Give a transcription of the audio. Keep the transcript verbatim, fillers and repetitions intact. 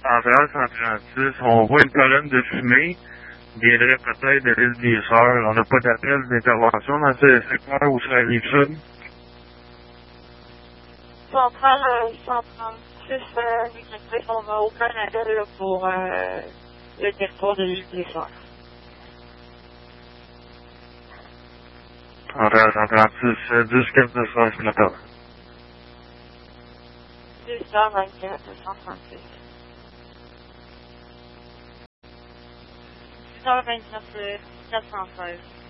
Montréal cent trente-six, on voit une colonne de fumée, viendrait peut-être de l'île des Sœurs. On n'a pas d'appel d'intervention dans ce secteur où ça arrive sud. Central, euh, cent trente-six, euh, Nicolas, on n'a aucun appel là, pour euh, le territoire de l'île des Sœurs. Montréal cent trente-six, dix quatre deux cent quatorze. deux cent vingt-quatre, deux cent trente-six. six cent vingt-neuf, quatre cent seize.